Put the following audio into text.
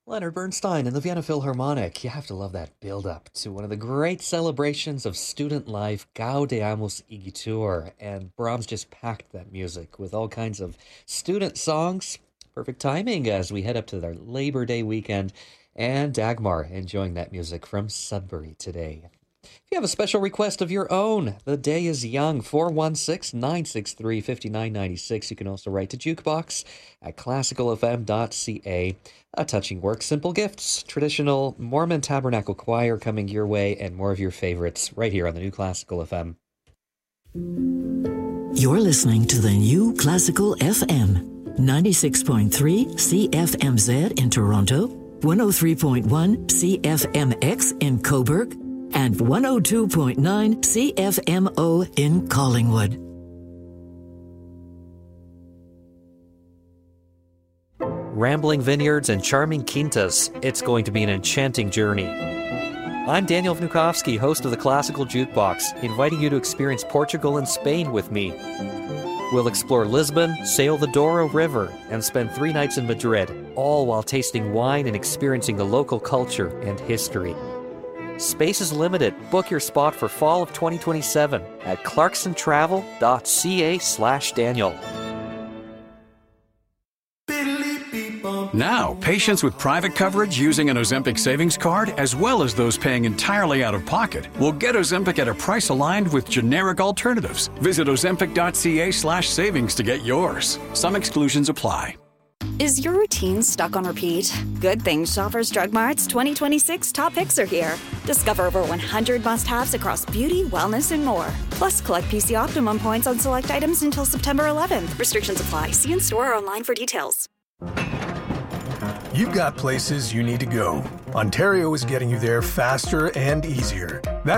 Leonard Bernstein and the Vienna Philharmonic. You have to love that build-up to one of the great celebrations of student life, Gaudeamus Igitur. And Brahms just packed that music with all kinds of student songs. Perfect timing as we head up to their Labor Day weekend. And Dagmar enjoying that music from Sudbury today. If you have a special request of your own, the day is young, 416-963-5996. You can also write to Jukebox at classicalfm.ca. A touching work, simple gifts, traditional Mormon Tabernacle Choir coming your way, and more of your favorites right here on the New Classical FM. You're listening to the New Classical FM, 96.3 CFMZ in Toronto, 103.1 CFMX in Cobourg, and 102.9 CFMO in Collingwood. Rambling vineyards and charming quintas, it's going to be an enchanting journey. I'm Daniel Vnukovsky, host of the Classical Jukebox, inviting you to experience Portugal and Spain with me. We'll explore Lisbon, sail the Douro River, and spend 3 nights in Madrid, all while tasting wine and experiencing the local culture and history. Space is limited. Book your spot for fall of 2027 at clarksontravel.ca/Daniel. Now, patients with private coverage using an Ozempic savings card, as well as those paying entirely out of pocket, will get Ozempic at a price aligned with generic alternatives. Visit ozempic.ca/savings to get yours. Some exclusions apply. Is your routine stuck on repeat? Good thing Shoppers Drug Mart's 2026 top picks are here. Discover over 100 must-haves across beauty, wellness, and more. Plus, collect PC Optimum points on select items until September 11th. Restrictions apply. See in-store or online for details. You've got places you need to go. Ontario is getting you there faster and easier. That's